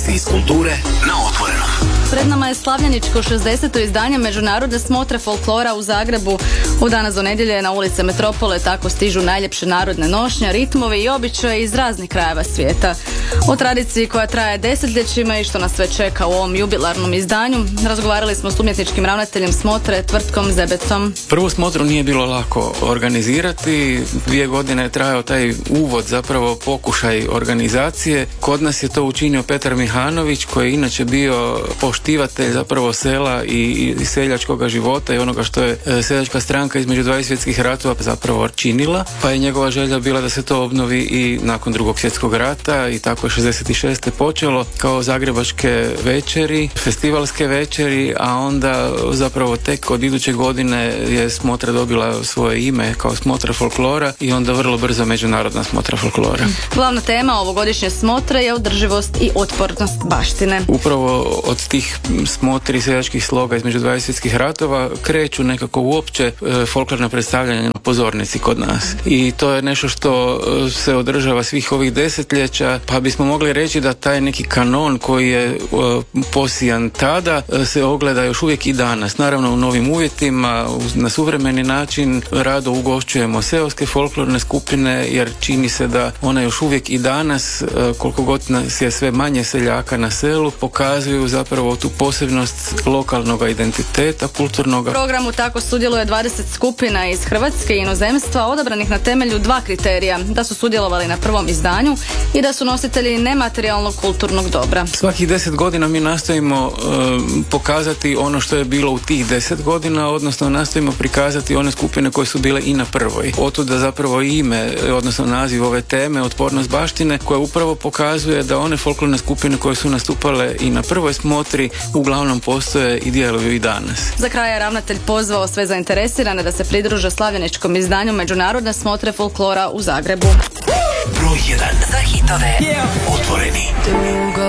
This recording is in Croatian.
Vijesti iz kulture na Otvorenom. Pred nama je slavljeničko 60. izdanje Međunarodne smotre folklora u Zagrebu. U danas do nedjelje na ulice Metropole tako stižu najljepše narodne nošnje, ritmovi i običaji iz raznih krajeva svijeta. O tradiciji koja traje desetljećima i što nas sve čeka u ovom jubilarnom izdanju razgovarali smo s umjetničkim ravnateljem smotre Tvrtkom Zebecom. Prvu smotru nije bilo lako organizirati, 2 godine je trajao taj uvod, zapravo pokušaj organizacije. Kod nas je to učinio Petar Mihanović, koji je inače bio poštivatelj zapravo sela i seljačkog života i onoga što je seljačka stranka između 2 svjetskih ratova zapravo činila, pa je njegova želja bila da se to obnovi i nakon Drugog svjetskog rata i tako je 66. počelo kao zagrebačke večeri, festivalske večeri, a onda zapravo tek od iduće godine je smotra dobila svoje ime kao smotra folklora i onda vrlo brzo međunarodna smotra folklora. Glavna tema ovogodišnje smotre je održivost i otpornost baštine. Upravo od tih smotri seljačkih sloga između 2 svjetskih ratova kreću nekako uopće folklorna predstavljanja na pozornici kod nas. I to je nešto što se održava svih ovih desetljeća, pa bismo mogli reći da taj neki kanon koji je posijan tada se ogleda još uvijek i danas. Naravno u novim uvjetima, na suvremeni način rado ugošćujemo seoske folklorne skupine jer čini se da one još uvijek i danas, koliko god nas je sve manje seljaka na selu, pokazuju zapravo tu posebnost lokalnog identiteta, kulturnog. U programu tako sudjeluje 20 skupina iz Hrvatske i inozemstva odabranih na temelju 2 kriterija, da su sudjelovali na prvom izdanju i da su nositelji nematerijalnog kulturnog dobra. Svakih 10 godina mi nastojimo pokazati ono što je bilo u tih 10 godina, odnosno nastojimo prikazati one skupine koje su bile i na prvoj. Otuda zapravo ime, odnosno naziv ove teme, otpornost baštine, koja upravo pokazuje da one folklorne skupine koje su nastupale i na prvoj smotri uglavnom postoje i djeluju i danas. Za kraj je ravnatelj pozvao sve zainteresirane da se pridruže slavljeničkom izdanju Međunarodne smotre folklora u Zagrebu. Broj 1 za hitove. Otvoreni.